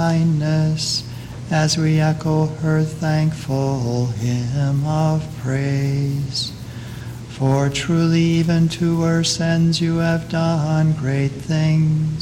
kindness as we echo her thankful hymn of praise. For truly even to worse ends you have done great things.